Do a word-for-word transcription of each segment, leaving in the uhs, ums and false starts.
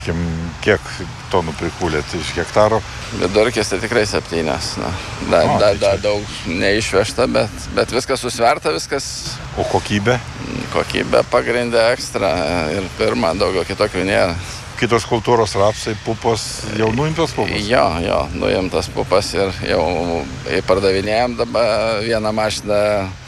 Kiek tonų prikūlėt iš hektaro? Vidurkis tai tikrai septynios. Na, da, o, da, tai da, daug neišvežta, bet, bet viskas susverta, viskas. O kokybė? Kokybė pagrindė ekstra ir pirma, daugiau kitokių nėra. Kitos kultūros rapsai, pupos, jau nuimtos pupos? Jo, jo, nuimtas pupas ir jau pardavinėjom dabar vieną mašiną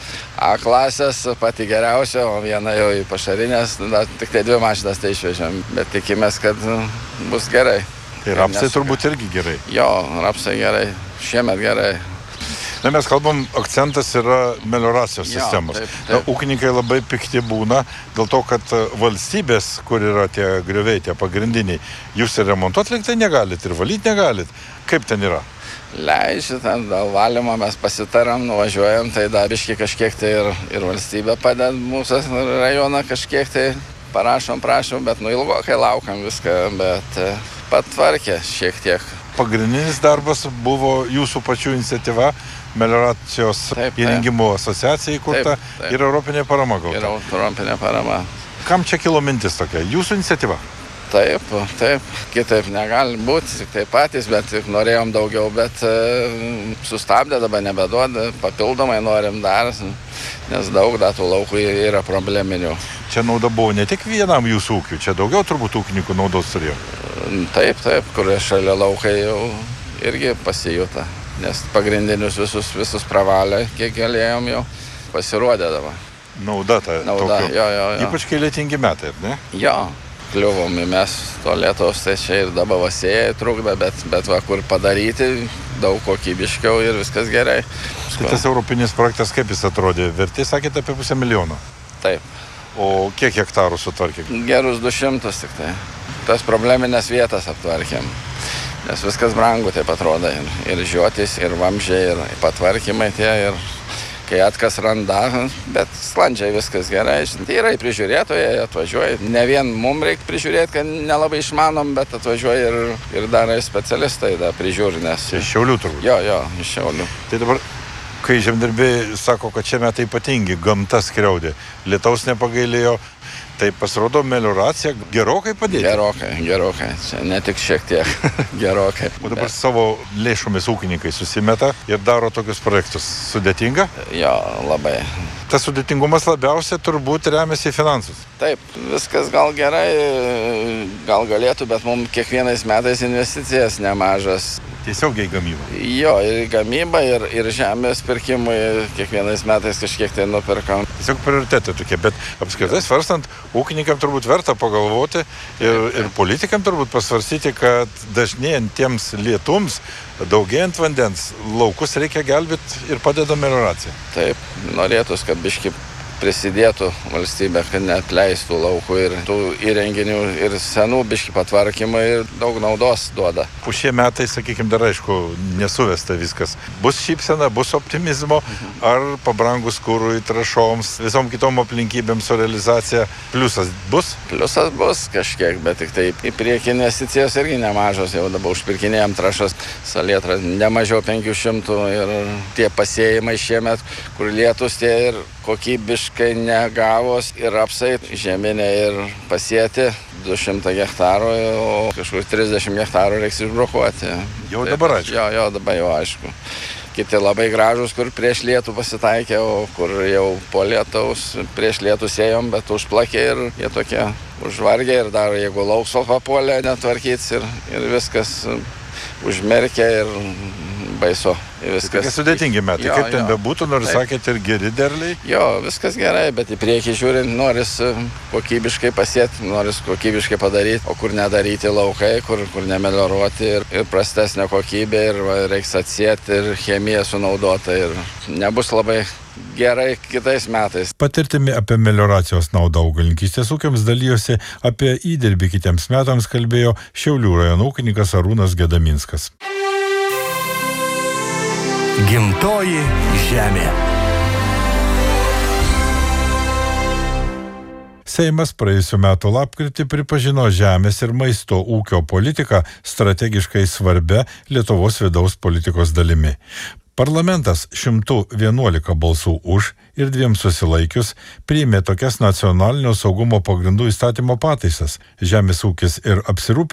A klasės, pati geriausia, o vieną jau į pašarinės, da, tik tai dvi mašinas tai išvežėm, bet tikimės, kad bus gerai. Tai rapsai Nes... turbūt irgi gerai? Jo, rapsai gerai, šiemet gerai. Na, mes kalbam, akcentas yra melioracijos jo, sistemos. Taip, taip. Na, ūkininkai labai pikti būna dėl to, kad valstybės, kur yra tie grioviai, tie pagrindiniai, jūs ir remontuoti lyg tai negalit, ir valyti negalit. Kaip ten yra? Leidžiu, ten dėl valymo mes pasitaram, nuvažiuojam, tai dar biški kažkiek tai ir, ir valstybė padeda mūsų rajoną kažkiek tai parašom, prašom, bet nu ilgokai laukiam viską, bet patvarkė šiek tiek. Pagrindinis darbas buvo jūsų pačių iniciatyva, melioracijos įrengimo asociacija įkurta taip, taip. Ir europinė parama gauta. Ir europinė parama. Kam čia kilo mintis tokia? Jūsų iniciatyva? Taip, taip, kitaip negali būti, tik tai patys, bet norėjom daugiau, bet e, sustabdė, dabar nebeduoda, papildomai norim dar, nes daug datų laukų yra probleminių. Čia nauda buvo ne tik vienam jūsų ūkiu, čia daugiau turbūt ūkininkų naudos turėjo. Taip, taip, kur šalia laukai jau irgi pasijuta, nes pagrindinius visus, visus pravalė, kiek galėjom jau, pasirodė dabar. Nauda ta nauda, tokio. Jo, jo, jo. Ypač kai lietingi metai, ne? Jo. Kliuvom mes to lietaus, tai čia ir dabar vasėjai trukda, bet, bet va, kur padaryti daug kokybiškiau ir viskas gerai. Tai tas europinis projektas, kaip jis atrodė? Vertė, sakėte, apie pusę milijono? Taip. O kiek hektarų sutvarkė? Gerus du šimtus tik tai. Tas probleminės vietas aptvarkėm. Nes viskas brangu, taip atrodo. Ir, ir žiotis, ir vamžiai, ir patvarkymai tie, ir kai atkas randa, bet sklandžiai viskas gerai. Tai yra prižiūrėtojai, atvažiuoja. Ne vien mums reikia prižiūrėti, kad nelabai išmanom, bet atvažiuoja ir, ir dar specialistai da, prižiūri. Nes... Iš Šiaulių turbūt? Jo, jo, iš Šiaulių. Tai dabar, kai žemdirbiai sako, kad šie metai ypatingi, gamta skriaudė, lietaus nepagailėjo, tai pasirodo melioracija gerokai padėjo. Gerokai, gerokai. Čia ne tik šiek tiek, gerokai. O dabar bet... savo lėšomis ūkininkai susimeta ir daro tokius projektus. Sudėtinga? Jo, labai. Tas sudėtingumas labiausiai turbūt remiasi į finansus. Taip, viskas gal gerai, gal galėtų, bet mums kiekvienais metais investicijas nemažas. Tiesiogiai gamyba. Jo, ir gamyba, ir, ir žemės pirkimui kiekvienais metais kažkiek tai nupirkam. Tiesiog prioritetai tokie, bet apskritai svarstant, ūkininkam turbūt verta pagalvoti ir, ir politikam turbūt pasvarstyti, kad dažnėjant tiems lietums, daugėjant vandens, laukus reikia gelbėti ir padeda melioracija. Taip, norėtus, kad biški prisidėtų valstybė, kad neatleistų laukų ir tų įrenginių ir senų biški patvarkymą ir daug naudos duoda. Po šie metai, sakykime, dar aišku, nesuvesta viskas. Bus šypsena, bus optimizmo, ar pabrangus kurui, trąšoms, visom kitom aplinkybėm su realizacija pliusas bus? Pliusas bus kažkiek, bet tik tai į priekį investicijos irgi nemažos, jau dabar užpirkinėjom trąšas salietrą nemažiau penkių šimtų ir tie pasėjimai šiemet, kur lietus tie ir kokybiškai negavos ir rapsai žeminė ir pasėti du šimtai hektarų, o kažkur trisdešimt hektarų reiks išbrokuoti. Jau dabar aišku? Jo, jo, dabar jau aišku. Kiti labai gražus, kur prieš lietų pasitaikė, o kur jau po lietaus prieš lietų sėjom, bet užplakė ir jie tokie užvargė ir dar jeigu lauksol papuolė netvarkyts ir, ir viskas užmerkė ir baisu. Viskas sudėtingi metai, jo, kaip ten bebūtų, nors sakėte ir geri derliai? Jo, viskas gerai, bet į priekį žiūrint, noris kokybiškai pasėti, noris kokybiškai padaryti, o kur nedaryti laukai, kur, kur nemelioruoti ir, ir prastesnė kokybė ir va, reiks atsėti ir chemija sunaudota ir nebus labai gerai kitais metais. Patirtimi apie melioracijos naudą augalininkystės ūkiams dalyjosi, apie įdirbį kitiems metams kalbėjo Šiaulių rajono ūkininkas Arūnas Gedaminskas. Gimtoji žemė. Seimas praėjusiu metu lapkritį pripažino žemės ir maisto ūkio politiką strategiškai svarbia Lietuvos vidaus politikos dalimi. Parlamentas šimtu vienuolika balsų už ir dviem susilaikius priėmė tokias nacionalinio saugumo pagrindų įstatymo pataisas. Žemės ūkis ir apsirūpinimas